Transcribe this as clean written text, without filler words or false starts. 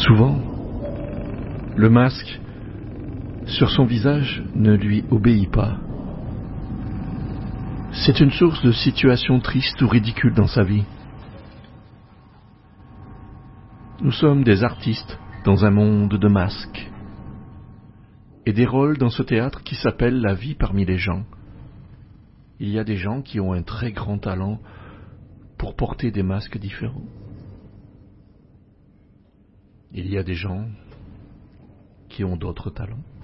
Souvent, le masque sur son visage ne lui obéit pas. C'est une source de situations tristes ou ridicules dans sa vie. Nous sommes des artistes dans un monde de masques et des rôles dans ce théâtre qui s'appelle la vie parmi les gens. Il y a des gens qui ont un très grand talent pour porter des masques différents. Il y a des gens qui ont d'autres talents.